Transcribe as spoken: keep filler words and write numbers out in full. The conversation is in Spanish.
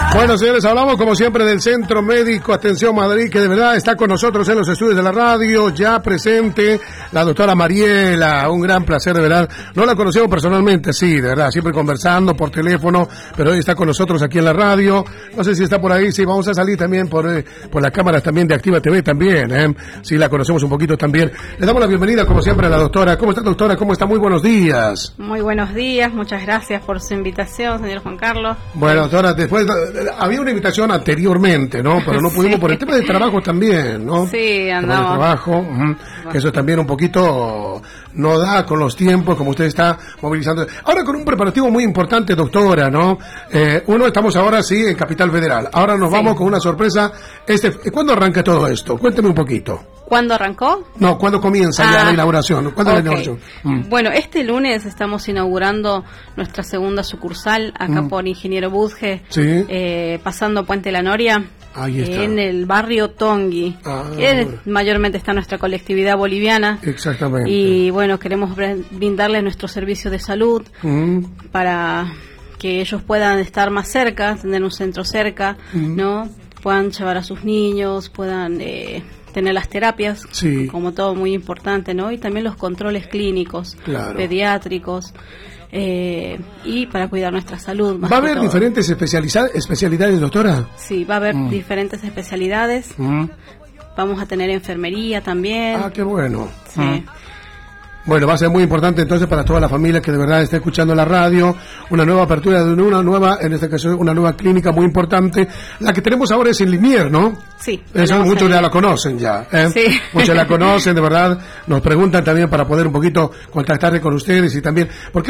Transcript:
Bueno, señores, hablamos como siempre del Centro Médico Atención Madrid, que de verdad está con nosotros en los estudios de la radio, ya presente la doctora Mariela, un gran placer, de verdad. No la conocemos personalmente, sí, de verdad, siempre conversando por teléfono, pero hoy está con nosotros aquí en la radio. No sé si está por ahí, sí, vamos a salir también por, eh, por las cámaras también de Activa T V también, eh. Sí, la conocemos un poquito también. Le damos la bienvenida, como siempre, a la doctora. ¿Cómo está, doctora? ¿Cómo está? Muy buenos días. Muy buenos días, muchas gracias por su invitación, señor Juan Carlos. Bueno, doctora, después había una invitación anteriormente, ¿no? Pero no pudimos sí. por el tema de trabajo también, ¿no? Sí, andamos. El trabajo, uh-huh, que eso también un poquito no da con los tiempos, como usted está movilizando. Ahora con un preparativo muy importante, doctora, ¿no? Eh, uno, estamos ahora sí en Capital Federal. Ahora nos sí. vamos con una sorpresa. Este, ¿cuándo arranca todo esto? Cuénteme un poquito. ¿Cuándo arrancó? No, ¿cuándo comienza ah, ya la inauguración? ¿Cuándo okay. la inauguración? Mm. Bueno, este lunes estamos inaugurando nuestra segunda sucursal acá mm. por Ingeniero Budge, sí. eh, pasando Puente La Noria, Ahí está. en el barrio Tongui, ah, que es, mayormente está nuestra colectividad boliviana. Exactamente. Y bueno, queremos brindarles nuestro servicio de salud mm. para que ellos puedan estar más cerca, tener un centro cerca, mm. ¿no? Puedan llevar a sus niños, puedan... Eh, tener las terapias, sí. como todo muy importante, ¿no? Y también los controles clínicos, claro. pediátricos, eh, y para cuidar nuestra salud. Más ¿Va a haber todo. diferentes especialidades, doctora? Sí, va a haber mm. diferentes especialidades. Mm. Vamos a tener enfermería también. Ah, qué bueno. Sí. Mm. Bueno, va a ser muy importante entonces para toda la familia que de verdad está escuchando la radio, una nueva apertura de una nueva, en este caso, una nueva clínica muy importante. La que tenemos ahora es en Liniers, ¿no? Sí. Eso muchos ya la conocen ya, ¿eh? Sí. Muchos la conocen, de verdad. Nos preguntan también para poder un poquito contactarse con ustedes y también, porque